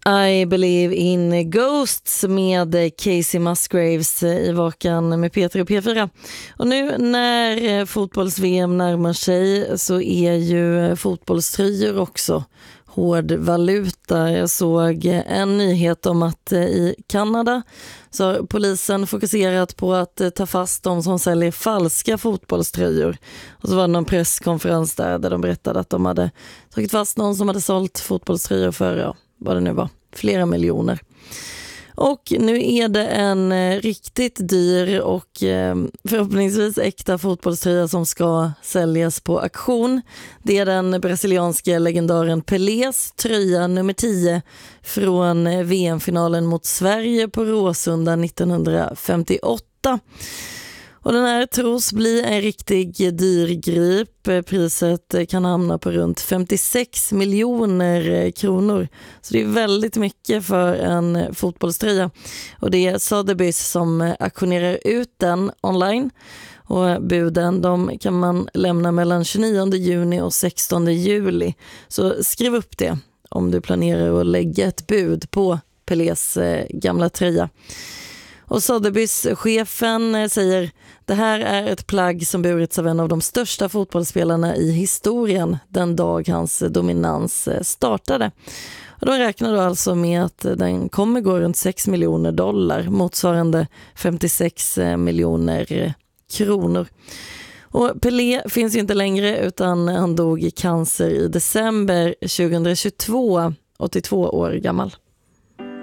I Believe in Ghosts med Casey Musgraves i Vakan med Peter och P4. Och nu när fotbolls-VM närmar sig så är ju fotbollströjor också hård valuta. Jag såg en nyhet om att i Kanada så har polisen fokuserat på att ta fast de som säljer falska fotbollströjor. Och så var det någon presskonferens där de berättade att de hade tagit fast någon som hade sålt fotbollströjor för, vad det nu var, flera miljoner. Och nu är det en riktigt dyr och förhoppningsvis äkta fotbollströja som ska säljas på auktion. Det är den brasilianska legendaren Pelés tröja nummer 10 från VM-finalen mot Sverige på Råsunda 1958. Och den här tros bli en riktig dyrgrip. Priset kan hamna på runt 56 miljoner kronor. Så det är väldigt mycket för en fotbollströja. Och det är Sotheby's som auktionerar ut den online. Och buden de kan man lämna mellan 29 juni och 16 juli. Så skriv upp det om du planerar att lägga ett bud på Pelés gamla tröja. Och Sotheby's chefen säger: det här är ett plagg som burits av en av de största fotbollsspelarna i historien den dag hans dominans startade. Och de räknar då alltså med att den kommer gå runt $6 miljoner, motsvarande 56 miljoner kronor. Och Pelé finns ju inte längre utan han dog i cancer i december 2022, 82 år gammal.